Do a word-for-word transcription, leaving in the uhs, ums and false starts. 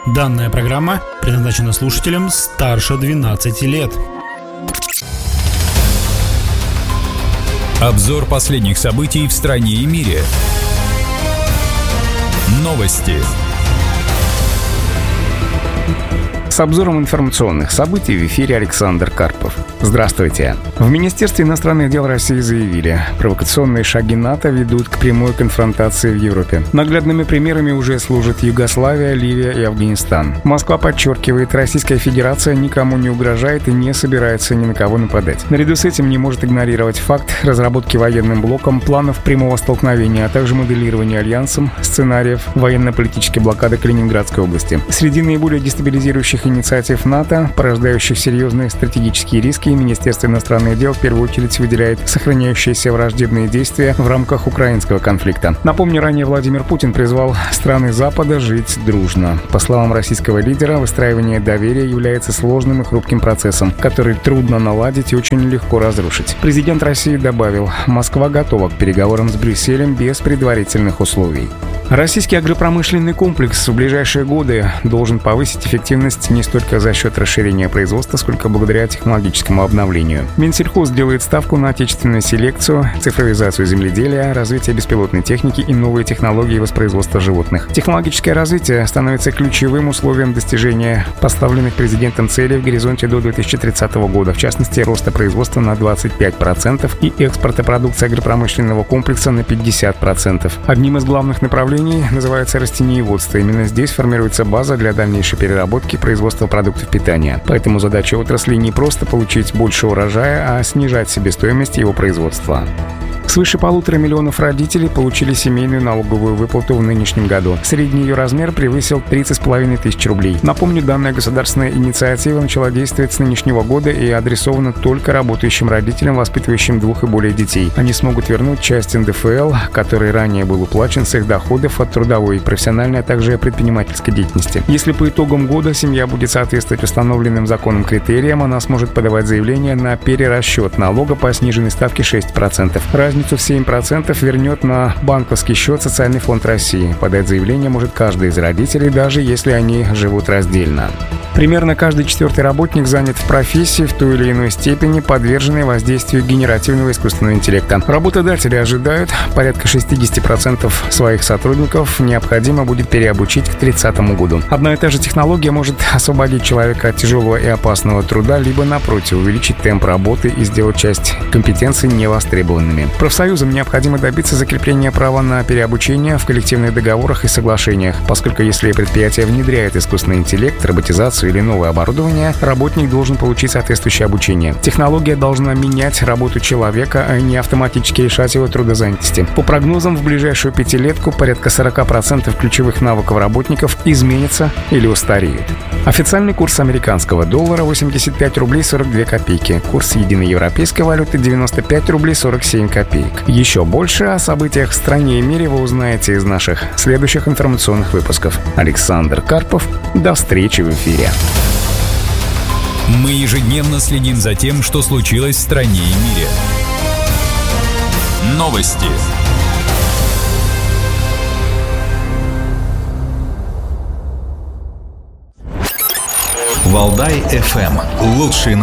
Данная программа предназначена слушателям старше двенадцати лет. Обзор последних событий в стране и мире. Новости. С обзором информационных событий в эфире Александр Карпов. Здравствуйте. В Министерстве иностранных дел России заявили, провокационные шаги НАТО ведут к прямой конфронтации в Европе. Наглядными примерами уже служат Югославия, Ливия и Афганистан. Москва подчеркивает, Российская Федерация никому не угрожает и не собирается ни на кого нападать. Наряду с этим не может игнорировать факт разработки военным блоком планов прямого столкновения, а также моделирования альянсом сценариев военно-политической блокады Калининградской области. Среди наиболее дестабилизирующих инициатив НАТО, порождающих серьезные стратегические риски, Министерство иностранных дел в первую очередь выделяет сохраняющиеся враждебные действия в рамках украинского конфликта. Напомню, ранее Владимир Путин призвал страны Запада жить дружно. По словам российского лидера, выстраивание доверия является сложным и хрупким процессом, который трудно наладить и очень легко разрушить. Президент России добавил, Москва готова к переговорам с Брюсселем без предварительных условий. Российский агропромышленный комплекс в ближайшие годы должен повысить эффективность не столько за счет расширения производства, сколько благодаря технологическому обновлению. Минсельхоз делает ставку на отечественную селекцию, цифровизацию земледелия, развитие беспилотной техники и новые технологии воспроизводства животных. Технологическое развитие становится ключевым условием достижения поставленных президентом целей в горизонте до две тысячи тридцатого года, в частности, роста производства на двадцать пять процентов и экспорта продукции агропромышленного комплекса на пятьдесят процентов. Одним из главных направлений называется растениеводство. Именно здесь формируется база для дальнейшей переработки и производства продуктов питания. Поэтому задача отрасли не просто получить больше урожая, а снижать себестоимость его производства. Свыше полутора миллионов родителей получили семейную налоговую выплату в нынешнем году. Средний ее размер превысил тридцать с половиной тысяч рублей. Напомню, данная государственная инициатива начала действовать с нынешнего года и адресована только работающим родителям, воспитывающим двух и более детей. Они смогут вернуть часть эн дэ эф эл, который ранее был уплачен с их доходов от трудовой, профессиональной, а также предпринимательской деятельности. Если по итогам года семья будет соответствовать установленным законом критериям, она сможет подавать заявление на перерасчет налога по сниженной ставке шесть процентов. Разницу в семь процентов вернет на банковский счет Социальный фонд России. Подать заявление может каждый из родителей, даже если они живут раздельно. Примерно каждый четвертый работник занят в профессии в той или иной степени, подверженной воздействию генеративного искусственного интеллекта. Работодатели ожидают, порядка шестьдесят процентов своих сотрудников необходимо будет переобучить к тридцатому году. Одна и та же технология может освободить человека от тяжелого и опасного труда, либо, напротив, увеличить темп работы и сделать часть компетенций невостребованными. Профсоюзам необходимо добиться закрепления права на переобучение в коллективных договорах и соглашениях, поскольку если предприятие внедряет искусственный интеллект, роботизацию или новое оборудование, работник должен получить соответствующее обучение. Технология должна менять работу человека, а не автоматически решать его трудозанятости. По прогнозам, в ближайшую пятилетку порядка сорок процентов ключевых навыков работников изменится или устареют. Официальный курс американского доллара восемьдесят пять рублей сорок две копейки. Курс единой европейской валюты девяносто пять рублей сорок семь копеек. Еще больше о событиях в стране и мире вы узнаете из наших следующих информационных выпусков. Александр Карпов. До встречи в эфире. Мы ежедневно следим за тем, что случилось в стране и мире. Новости. Валдай эф эм. Лучшие